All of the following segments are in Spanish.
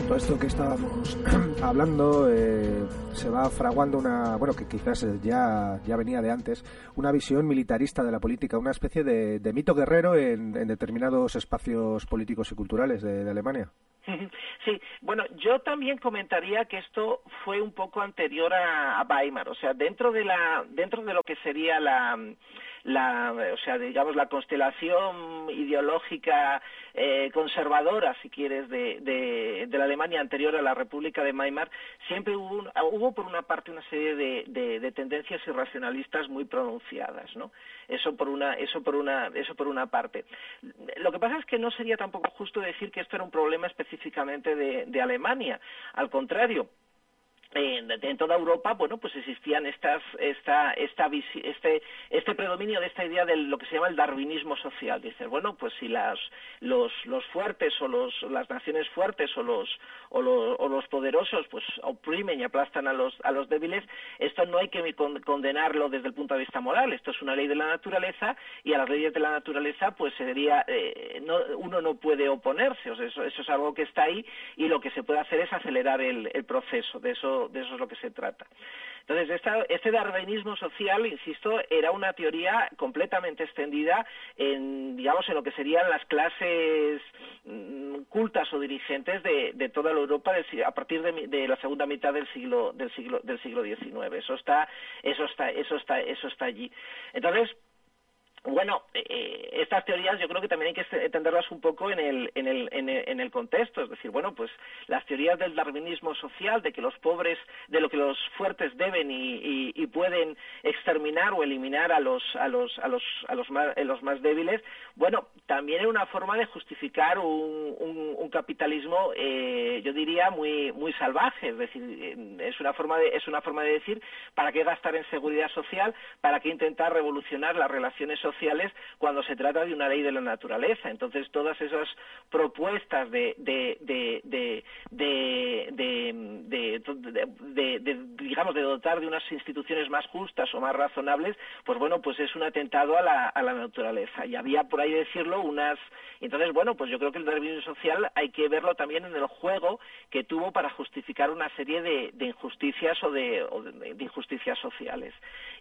todo esto que estábamos hablando se va fraguando que quizás ya venía de antes, una visión militarista de la política, una especie de mito guerrero en determinados espacios políticos y culturales de Alemania. Sí, bueno, yo también comentaría que esto fue un poco anterior a Weimar, o sea, dentro de lo que sería la constelación ideológica conservadora, si quieres, de la Alemania anterior a la República de Weimar, siempre hubo por una parte una serie de tendencias irracionalistas muy pronunciadas, ¿no? Eso por una parte. Lo que pasa es que no sería tampoco justo decir que esto era un problema específicamente de Alemania. Al contrario, en toda Europa, bueno, pues existían este predominio de esta idea de lo que se llama el darwinismo social. Dices, bueno, pues si los fuertes o las naciones fuertes o los poderosos pues oprimen y aplastan a los débiles, esto no hay que condenarlo desde el punto de vista moral. Esto es una ley de la naturaleza y a las leyes de la naturaleza pues uno no puede oponerse. O sea, eso es algo que está ahí y lo que se puede hacer es acelerar el proceso. De eso es lo que se trata. Entonces, este darwinismo social, insisto, era una teoría completamente extendida en lo que serían las clases cultas o dirigentes de toda la Europa a partir de la segunda mitad del siglo XIX. Eso está allí. Entonces, bueno, estas teorías yo creo que también hay que entenderlas un poco en el contexto, es decir, bueno, pues las teorías del darwinismo social, de lo que los fuertes deben y pueden exterminar o eliminar a los más débiles, bueno, también es una forma de justificar un capitalismo, yo diría muy salvaje, es decir, es una forma de decir para qué gastar en seguridad social, para qué intentar revolucionar las relaciones sociales cuando se trata de una ley de la naturaleza. Entonces todas esas propuestas de dotar de unas instituciones más justas o más razonables, pues bueno, pues es un atentado a la naturaleza. Y había, por ahí decirlo, entonces, bueno, pues yo creo que el darwinismo social hay que verlo también en el juego que tuvo para justificar una serie de injusticias o de injusticias sociales.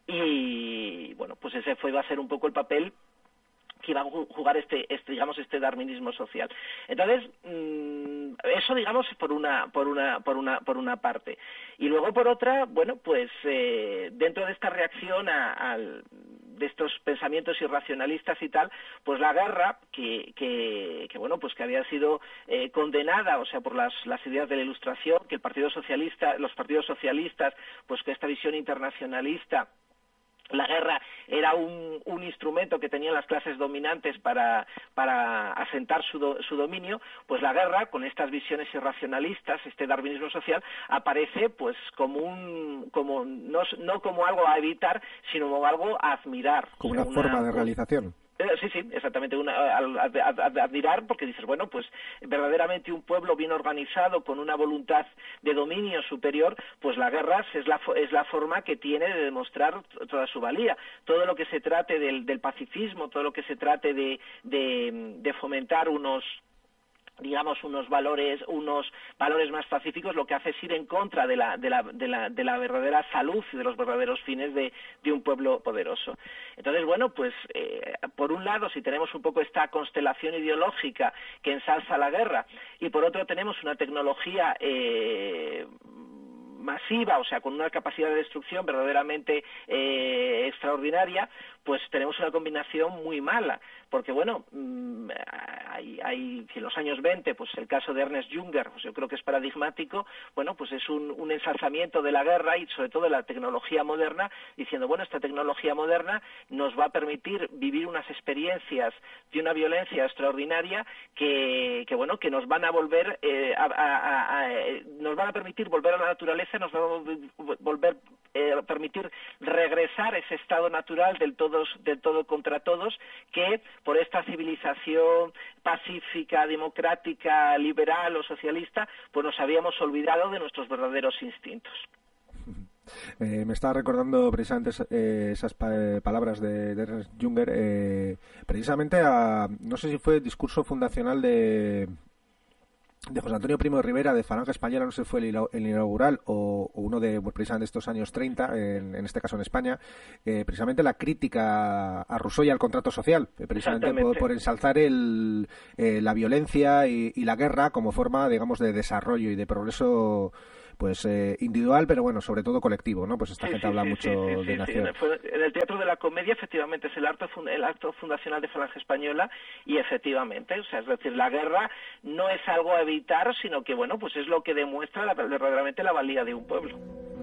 Y bueno, pues ese va a ser un poco el papel que iba a jugar este darwinismo social. Entonces, eso digamos por una parte. Y luego por otra, bueno, pues dentro de esta reacción de estos pensamientos irracionalistas y tal, pues la guerra que había sido condenada, o sea, por las ideas de la Ilustración, que los partidos socialistas, pues que esta visión internacionalista, la guerra era un instrumento que tenían las clases dominantes para asentar su dominio, pues la guerra, con estas visiones irracionalistas, este darwinismo social, aparece pues no como algo a evitar, sino como algo a admirar. Como una forma de realización. Sí, exactamente, admirar, porque dices, bueno, pues verdaderamente un pueblo bien organizado, con una voluntad de dominio superior, pues la guerra es la forma que tiene de demostrar toda su valía. Todo lo que se trate del pacifismo, todo lo que se trate de fomentar unos valores más pacíficos, lo que hace es ir en contra de la verdadera salud y de los verdaderos fines de un pueblo poderoso. Entonces, bueno, pues por un lado, si tenemos un poco esta constelación ideológica que ensalza la guerra, y por otro tenemos una tecnología masiva, o sea, con una capacidad de destrucción verdaderamente extraordinaria, pues tenemos una combinación muy mala, porque bueno, hay en los años 20, pues el caso de Ernest Jünger, pues yo creo que es paradigmático, bueno, pues es un ensalzamiento de la guerra y sobre todo de la tecnología moderna, diciendo, bueno, esta tecnología moderna nos va a permitir vivir unas experiencias de una violencia extraordinaria que nos van a volver nos van a permitir volver a la naturaleza, nos van a permitir regresar a ese estado natural del todo contra todos, que por esta civilización pacífica, democrática, liberal o socialista, pues nos habíamos olvidado de nuestros verdaderos instintos. Me estaba recordando precisamente esas palabras de Ernest Jünger, precisamente no sé si fue el discurso fundacional de de José Antonio Primo de Rivera, de Falange Española, no sé si fue el inaugural o uno de precisamente estos años 30, en este caso en España, precisamente la crítica a Rousseau y al contrato social, precisamente por ensalzar la violencia y la guerra como forma, digamos, de desarrollo y de progreso, pues individual, pero bueno, sobre todo colectivo, ¿no? Pues esta gente habla mucho de nación. En el Teatro de la Comedia, efectivamente, es el acto fundacional de Falange Española y efectivamente, o sea, es decir, la guerra no es algo a evitar, sino que, bueno, pues es lo que demuestra verdaderamente la valía de un pueblo.